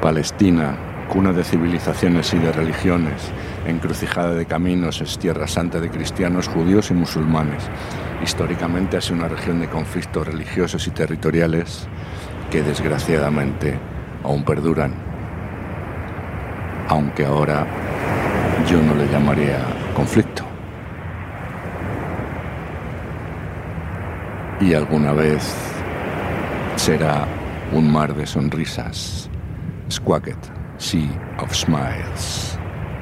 Palestina, cuna de civilizaciones y de religiones, encrucijada de caminos, es tierra santa de cristianos, judíos y musulmanes. Históricamente ha sido una región de conflictos religiosos y territoriales que desgraciadamente aún perduran. Aunque ahora yo no le llamaría conflicto. Y alguna vez será un mar de sonrisas. Squacket, Sea of Smiles.